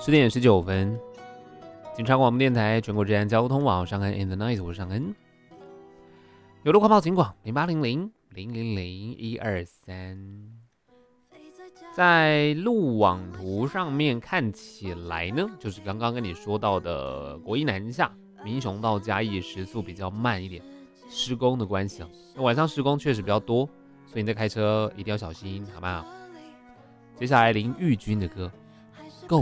10点19分，警察广播电台全国治安交通网上恩 in the night， 我是尚恩。有路快报警广0800000123。在路网图上面看起来呢，就是刚刚跟你说到的国一南下民雄到嘉义时速比较慢一点，施工的关系啊。那晚上施工确实比较多，所以你在开车一定要小心，好不好？接下来林玉君的歌